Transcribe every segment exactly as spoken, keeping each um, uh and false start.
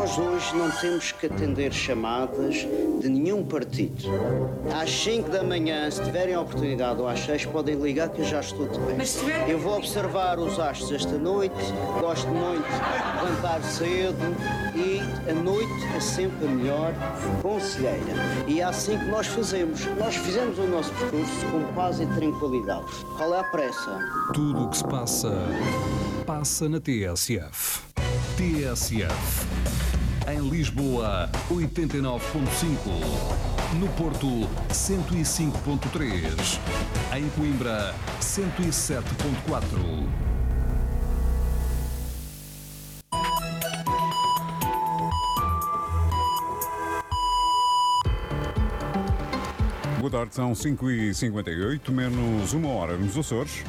Nós hoje não temos que atender chamadas de nenhum partido. Às cinco da manhã, se tiverem a oportunidade, ou às seis, podem ligar que eu já estou de pé. Mas tiver... Eu vou observar os astros esta noite, gosto muito de levantar cedo e a noite é sempre a melhor conselheira. E é assim que nós fazemos. Nós fizemos o nosso percurso com paz e tranquilidade. Qual é a pressa? Tudo o que se passa, passa na T S F. T S F. Em Lisboa, oitenta e nove ponto cinco. No Porto, cento e cinco ponto três. Em Coimbra, cento e sete ponto quatro. Boa tarde, são cinco e cinquenta e oito, menos uma hora nos Açores.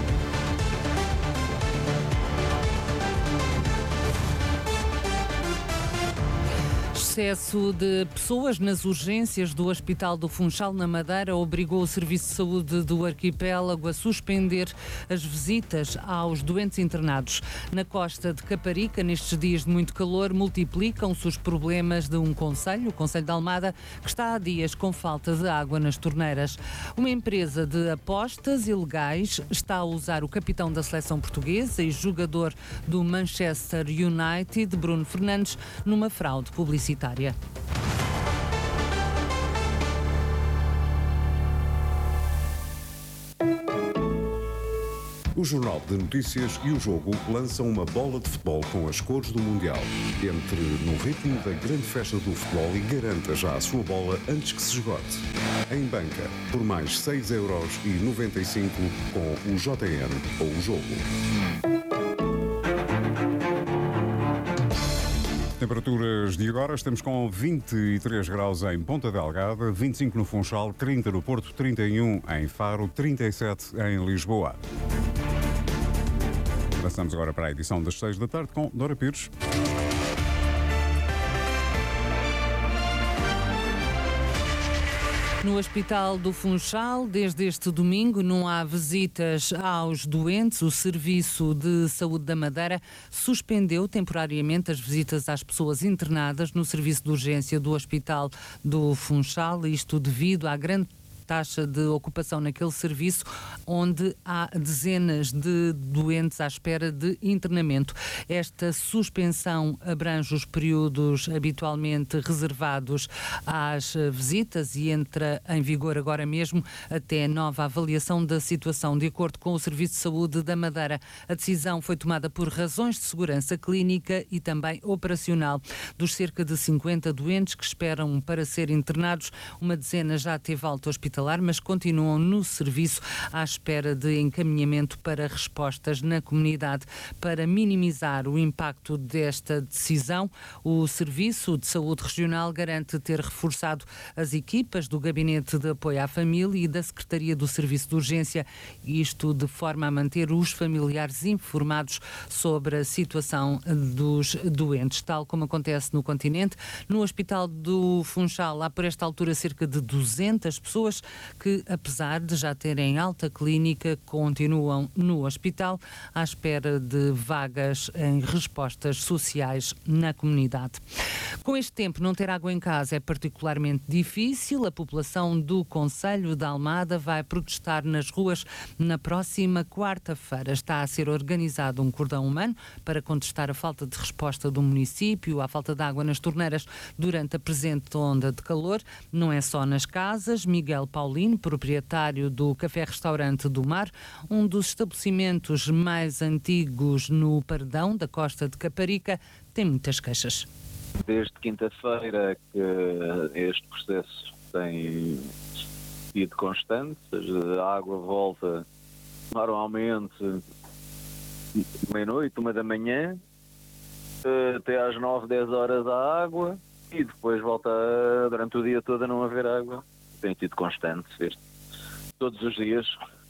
Excesso de pessoas nas urgências do Hospital do Funchal, na Madeira, obrigou o Serviço de Saúde do arquipélago a suspender as visitas aos doentes internados. Na costa de Caparica, nestes dias de muito calor, multiplicam-se os problemas de um concelho, o Concelho de Almada, que está há dias com falta de água nas torneiras. Uma empresa de apostas ilegais está a usar o capitão da seleção portuguesa e jogador do Manchester United, Bruno Fernandes, numa fraude publicitária. O Jornal de Notícias e o Jogo lançam uma bola de futebol com as cores do Mundial. Entre no ritmo da grande festa do futebol e garanta já a sua bola antes que se esgote. Em banca, por mais seis euros e noventa e cinco com o J N ou o Jogo. Temperaturas de agora, estamos com vinte e três graus em Ponta Delgada, vinte e cinco no Funchal, trinta no Porto, trinta e um em Faro, trinta e sete em Lisboa. Passamos agora para a edição das seis da tarde com Dora Pires. No Hospital do Funchal, desde este domingo, não há visitas aos doentes. O Serviço de Saúde da Madeira suspendeu temporariamente as visitas às pessoas internadas no serviço de urgência do Hospital do Funchal, isto devido à grande taxa de ocupação naquele serviço, onde há dezenas de doentes à espera de internamento. Esta suspensão abrange os períodos habitualmente reservados às visitas e entra em vigor agora mesmo até nova avaliação da situação. De acordo com o Serviço de Saúde da Madeira, a decisão foi tomada por razões de segurança clínica e também operacional. Dos cerca de cinquenta doentes que esperam para ser internados, uma dezena já teve alta hospitalar, mas continuam no serviço à espera de encaminhamento para respostas na comunidade. Para minimizar o impacto desta decisão, o Serviço de Saúde Regional garante ter reforçado as equipas do Gabinete de Apoio à Família e da Secretaria do Serviço de Urgência, isto de forma a manter os familiares informados sobre a situação dos doentes, tal como acontece no continente. No Hospital do Funchal há por esta altura cerca de duzentas pessoas que, apesar de já terem alta clínica, continuam no hospital à espera de vagas em respostas sociais na comunidade. Com este tempo, não ter água em casa é particularmente difícil. A população do Concelho de Almada vai protestar nas ruas na próxima quarta-feira. Está a ser organizado um cordão humano para contestar a falta de resposta do município à falta de água nas torneiras durante a presente onda de calor. Não é só nas casas. Miguel Paulino, proprietário do Café-Restaurante do Mar, um dos estabelecimentos mais antigos no Pardão da costa de Caparica, tem muitas queixas. Desde quinta-feira que este processo tem sido constante, ou seja, a água volta normalmente meia-noite, uma da manhã, até às nove, dez horas a água, e depois volta a, durante o dia todo a não haver água. Tem sido constante, este, todos os dias.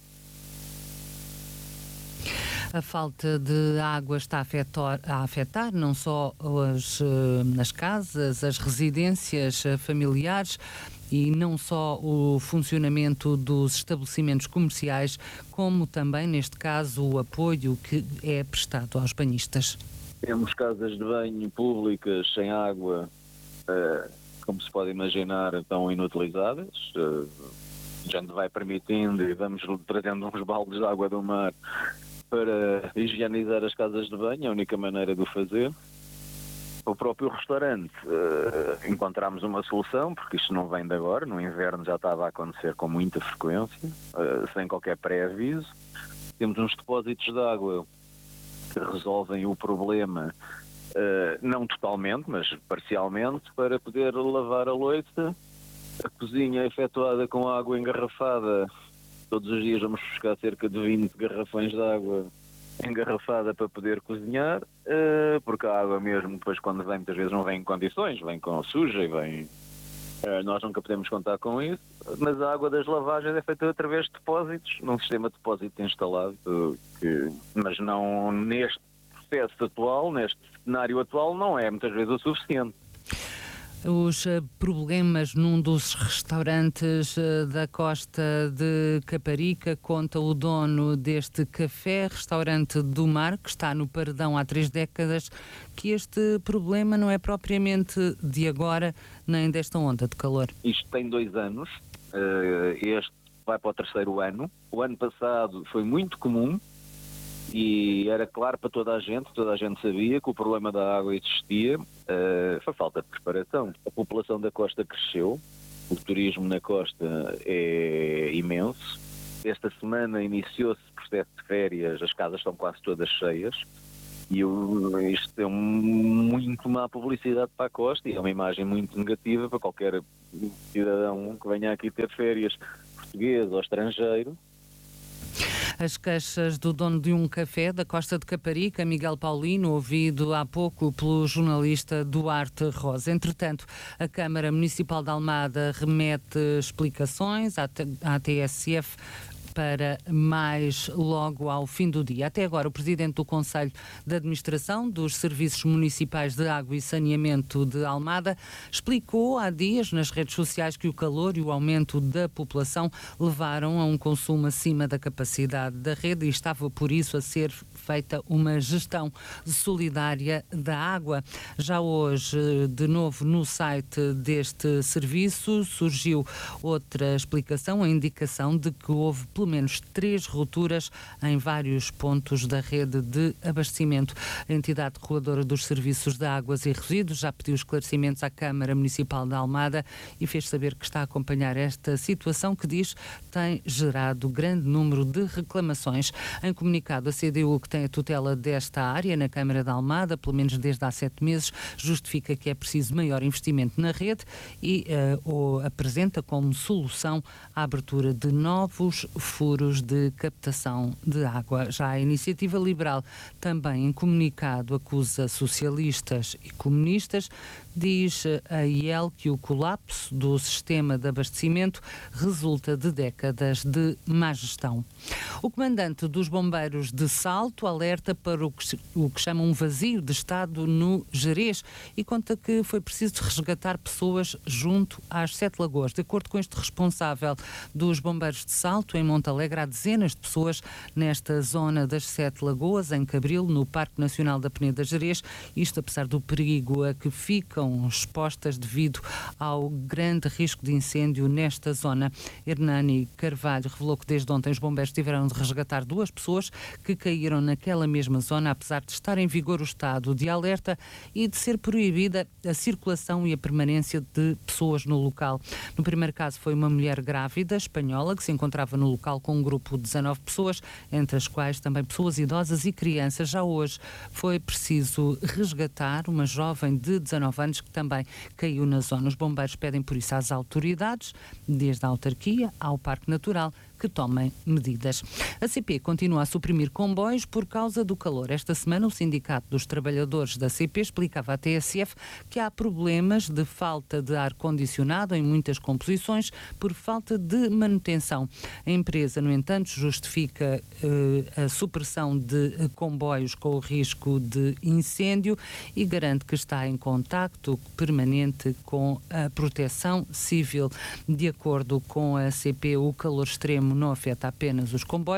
A falta de água está a afetar, a afetar não só as, as casas, as residências familiares e não só o funcionamento dos estabelecimentos comerciais, como também, neste caso, o apoio que é prestado aos banhistas. Temos casas de banho públicas sem água, uh, como se pode imaginar, estão inutilizadas. Uh, a gente vai permitindo e vamos trazendo uns baldes de água do mar para higienizar as casas de banho, é a única maneira de o fazer. O próprio restaurante, uh, encontramos uma solução, porque isto não vem de agora, no inverno já estava a acontecer com muita frequência, uh, sem qualquer pré-aviso. Temos uns depósitos de água que resolvem o problema, uh, não totalmente, mas parcialmente, para poder lavar a louça. A cozinha é efetuada com água engarrafada. Todos os dias vamos buscar cerca de vinte garrafões de água engarrafada para poder cozinhar, uh, porque a água mesmo, depois quando vem, muitas vezes não vem em condições, vem com suja e vem... Uh, nós nunca podemos contar com isso, mas a água das lavagens é feita através de depósitos, num sistema de depósito instalado, uh, que, mas não neste processo atual, neste cenário atual, não é muitas vezes o suficiente. Os problemas num dos restaurantes da Costa de Caparica, conta o dono deste café, restaurante do Mar, que está no paredão há três décadas, que este problema não é propriamente de agora, nem desta onda de calor. Isto tem dois anos, este vai para o terceiro ano. O ano passado foi muito comum e era claro para toda a gente, toda a gente sabia que o problema da água existia, uh, foi falta de preparação. A população da costa cresceu, o turismo na costa é imenso. Esta semana iniciou-se o processo de férias, as casas estão quase todas cheias e eu, isto é um, muito má publicidade para a costa e é uma imagem muito negativa para qualquer cidadão que venha aqui ter férias, português ou estrangeiro. As queixas do dono de um café da Costa de Caparica, Miguel Paulino, ouvido há pouco pelo jornalista Duarte Rosa. Entretanto, a Câmara Municipal de Almada remete explicações à T S F para mais logo ao fim do dia. Até agora, o Presidente do Conselho de Administração dos Serviços Municipais de Água e Saneamento de Almada explicou há dias nas redes sociais que o calor e o aumento da população levaram a um consumo acima da capacidade da rede e estava por isso a ser feita uma gestão solidária da água. Já hoje, de novo, no site deste serviço, surgiu outra explicação, a indicação de que houve pelo menos três rupturas em vários pontos da rede de abastecimento. A entidade reguladora dos serviços de águas e resíduos já pediu esclarecimentos à Câmara Municipal de Almada e fez saber que está a acompanhar esta situação que, diz, tem gerado grande número de reclamações. Em comunicado, a C D U, que tem a tutela desta área na Câmara de Almada, pelo menos desde há sete meses, justifica que é preciso maior investimento na rede e uh, o apresenta como solução a abertura de novos furos de captação de água. Já a Iniciativa Liberal, também em comunicado, acusa socialistas e comunistas. Diz a I E L que o colapso do sistema de abastecimento resulta de décadas de má gestão. O comandante dos bombeiros de Salto alerta para o que, o que chama um vazio de Estado no Gerês e conta que foi preciso resgatar pessoas junto às Sete Lagoas. De acordo com este responsável dos bombeiros de Salto, em Montalegre, há dezenas de pessoas nesta zona das Sete Lagoas, em Cabril, no Parque Nacional da Peneda Gerês, isto apesar do perigo a que ficam expostas devido ao grande risco de incêndio nesta zona. Hernani Carvalho revelou que desde ontem os bombeiros tiveram de resgatar duas pessoas que caíram naquela mesma zona, apesar de estar em vigor o estado de alerta e de ser proibida a circulação e a permanência de pessoas no local. No primeiro caso foi uma mulher grávida espanhola que se encontrava no local com um grupo de dezanove pessoas, entre as quais também pessoas idosas e crianças. Já hoje foi preciso resgatar uma jovem de dezanove anos que também caiu na zona. Os bombeiros pedem por isso às autoridades, desde a autarquia ao Parque Natural, que tomem medidas. A C P continua a suprimir comboios por causa do calor. Esta semana, o Sindicato dos Trabalhadores da C P explicava à T S F que há problemas de falta de ar-condicionado em muitas composições por falta de manutenção. A empresa, no entanto, justifica uh, a supressão de comboios com o risco de incêndio e garante que está em contacto permanente com a Proteção Civil. De acordo com a C P, o calor extremo não afeta apenas os comboios,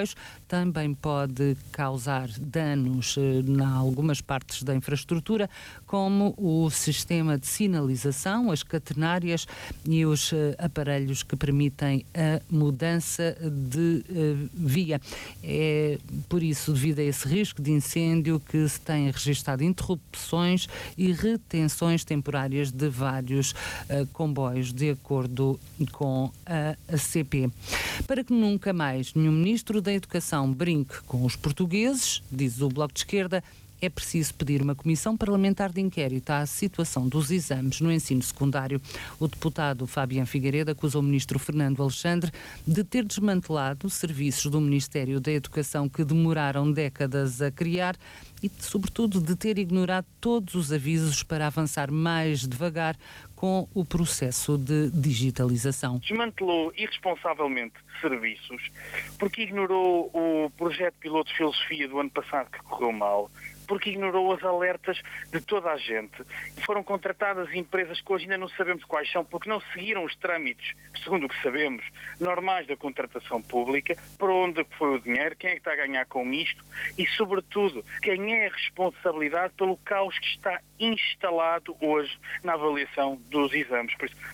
também pode causar danos em algumas partes da infraestrutura, como o sistema de sinalização, as catenárias e os aparelhos que permitem a mudança de uh, via. É por isso, devido a esse risco de incêndio, que se tem registado interrupções e retenções temporárias de vários uh, comboios, de acordo com a C P. Para que nunca mais nenhum Ministro da Educação brinque com os portugueses, diz o Bloco de Esquerda, é preciso pedir uma comissão parlamentar de inquérito à situação dos exames no ensino secundário. O deputado Fabián Figueiredo acusou o ministro Fernando Alexandre de ter desmantelado serviços do Ministério da Educação que demoraram décadas a criar e, sobretudo, de ter ignorado todos os avisos para avançar mais devagar com o processo de digitalização. Desmantelou irresponsavelmente serviços porque ignorou o projeto piloto de filosofia do ano passado que correu mal, porque ignorou os alertas de toda a gente. Foram contratadas empresas que hoje ainda não sabemos quais são, porque não seguiram os trâmites, segundo o que sabemos, normais da contratação pública, para onde foi o dinheiro, quem é que está a ganhar com isto e, sobretudo, quem é a responsabilidade pelo caos que está instalado hoje na avaliação dos exames. Por isso,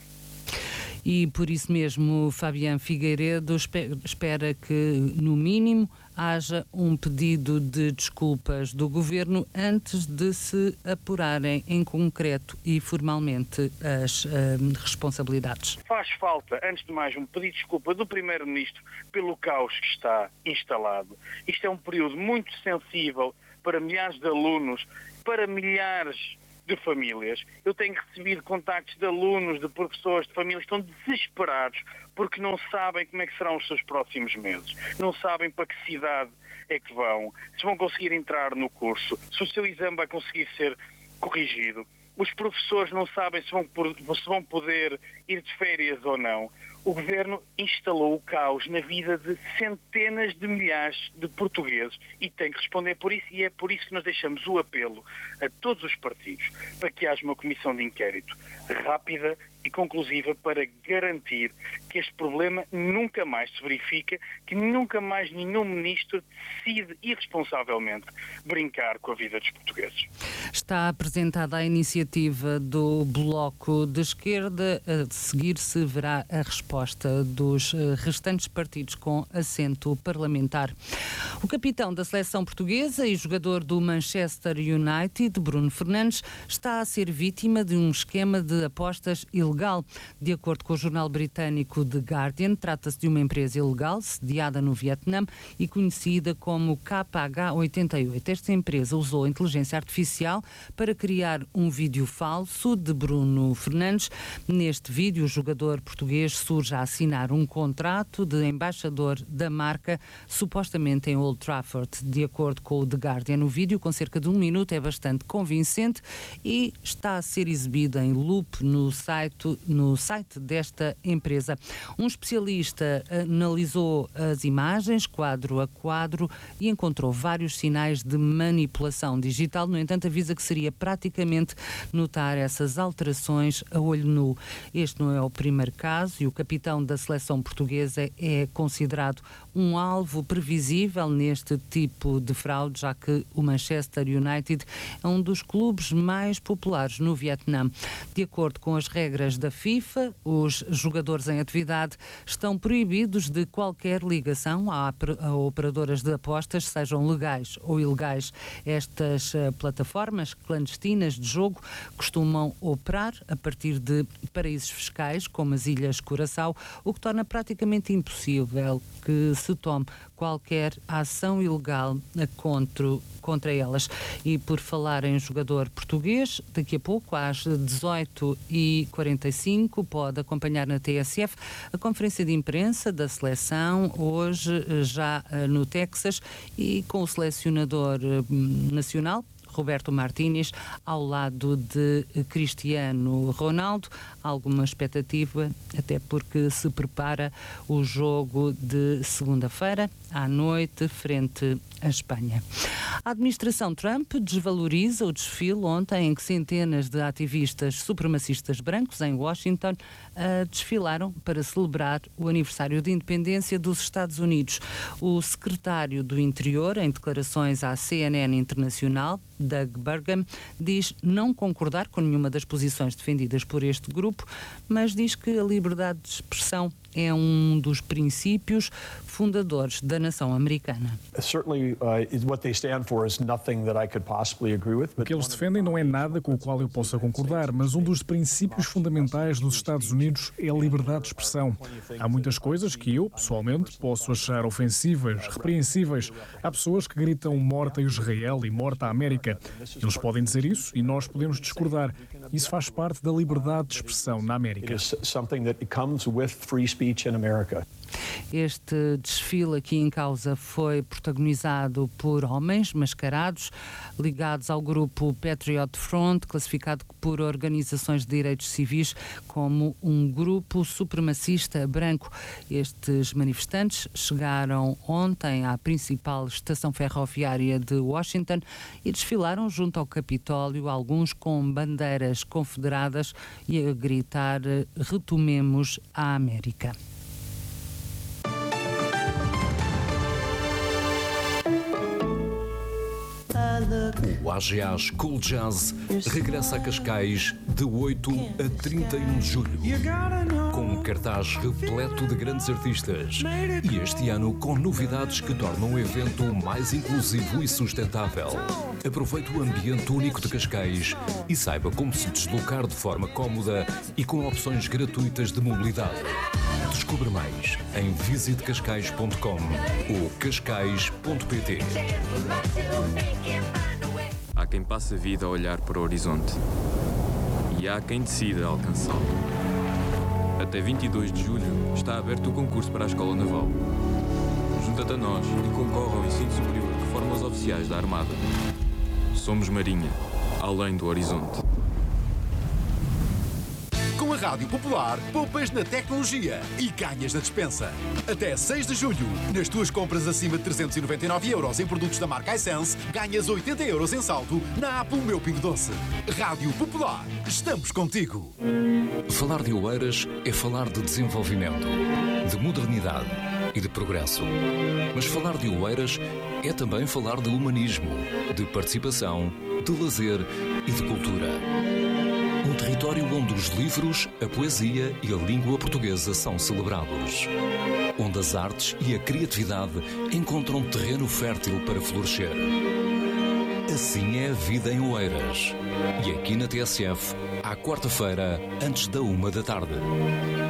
E por isso mesmo, Fabián Figueiredo espera que, no mínimo, haja um pedido de desculpas do Governo antes de se apurarem em concreto e formalmente as uh, responsabilidades. Faz falta, antes de mais, um pedido de desculpa do Primeiro-Ministro pelo caos que está instalado. Isto é um período muito sensível para milhares de alunos, para milhares de famílias. Eu tenho recebido contactos de alunos, de professores, de famílias que estão desesperados porque não sabem como é que serão os seus próximos meses. Não sabem para que cidade é que vão, se vão conseguir entrar no curso, se o seu exame vai conseguir ser corrigido. Os professores não sabem se vão, se vão poder ir de férias ou não. O Governo instalou o caos na vida de centenas de milhares de portugueses e tem que responder por isso, e é por isso que nós deixamos o apelo a todos os partidos para que haja uma comissão de inquérito rápida e conclusiva para garantir que este problema nunca mais se verifica, que nunca mais nenhum ministro decide irresponsavelmente brincar com a vida dos portugueses. Está apresentada a iniciativa do Bloco de Esquerda. A seguir-se verá a resposta dos restantes partidos com assento parlamentar. O capitão da seleção portuguesa e jogador do Manchester United, Bruno Fernandes, está a ser vítima de um esquema de apostas ilegal. De acordo com o jornal britânico The Guardian, trata-se de uma empresa ilegal sediada no Vietnã e conhecida como K H oitenta e oito. Esta empresa usou a inteligência artificial para criar um vídeo falso de Bruno Fernandes. Neste vídeo, o jogador português surge a assinar um contrato de embaixador da marca, supostamente em Old Trafford. De acordo com o The Guardian, o vídeo, com cerca de um minuto, é bastante convincente e está a ser exibido em loop no site, no site desta empresa. Um especialista analisou as imagens, quadro a quadro, e encontrou vários sinais de manipulação digital. No entanto, avisa que seria praticamente notar essas alterações a olho nu. Este não é o primeiro caso e o capitão da seleção portuguesa é considerado um alvo previsível neste tipo de fraude, já que o Manchester United é um dos clubes mais populares no Vietnã. De acordo com as regras da FIFA, os jogadores em atividade estão proibidos de qualquer ligação a, a operadoras de apostas, sejam legais ou ilegais. Estas uh, plataformas clandestinas de jogo costumam operar a partir de paraísos fiscais, como as Ilhas Curaçao, o que torna praticamente impossível que se tome qualquer ação ilegal contra, contra elas. E por falar em jogador português, daqui a pouco, às dezoito e quarenta e cinco, pode acompanhar na T S F a conferência de imprensa da seleção, hoje já no Texas, e com o selecionador nacional, Roberto Martínez, ao lado de Cristiano Ronaldo. Alguma expectativa, até porque se prepara o jogo de segunda-feira à noite, frente à Espanha. A administração Trump desvaloriza o desfile ontem em que centenas de ativistas supremacistas brancos em Washington uh, desfilaram para celebrar o aniversário de independência dos Estados Unidos. O secretário do Interior, em declarações à C N N Internacional, Doug Burgum, diz não concordar com nenhuma das posições defendidas por este grupo, mas diz que a liberdade de expressão é um dos princípios fundadores da nação americana. O que eles defendem não é nada com o qual eu possa concordar, mas um dos princípios fundamentais dos Estados Unidos é a liberdade de expressão. Há muitas coisas que eu, pessoalmente, posso achar ofensivas, repreensíveis. Há pessoas que gritam morta a Israel e morta à América. Eles podem dizer isso e nós podemos discordar. Isso faz parte da liberdade de expressão na América. Este desfile aqui em causa foi protagonizado por homens mascarados ligados ao grupo Patriot Front, classificado por organizações de direitos civis como um grupo supremacista branco. Estes manifestantes chegaram ontem à principal estação ferroviária de Washington e desfilaram junto ao Capitólio, alguns com bandeiras confederadas e a gritar "Retomemos a América". O A G A School Jazz regressa a Cascais de oito a trinta e um de julho, com um cartaz repleto de grandes artistas e este ano com novidades que tornam o evento mais inclusivo e sustentável. Aproveite o ambiente único de Cascais e saiba como se deslocar de forma cómoda e com opções gratuitas de mobilidade. Descubra mais em visite cascais ponto com ou cascais ponto pt. Há quem passe a vida a olhar para o horizonte e há quem decida alcançá-lo. Até vinte e dois de julho está aberto o concurso para a Escola Naval. Junta-te a nós e concorre ao ensino superior de formas oficiais da Armada. Somos Marinha, além do horizonte. Com a Rádio Popular, poupas na tecnologia e ganhas na despensa. Até seis de julho, nas tuas compras acima de trezentos e noventa e nove euros em produtos da marca iSense, ganhas oitenta euros em saldo na app O Meu Pingo Doce. Rádio Popular, estamos contigo. Falar de Oeiras é falar de desenvolvimento, de modernidade e de progresso. Mas falar de Oeiras é também falar de humanismo, de participação, de lazer e de cultura. Um território onde os livros, a poesia e a língua portuguesa são celebrados. Onde as artes e a criatividade encontram terreno fértil para florescer. Assim é a vida em Oeiras. E aqui na T S F, à quarta-feira, antes da uma da tarde.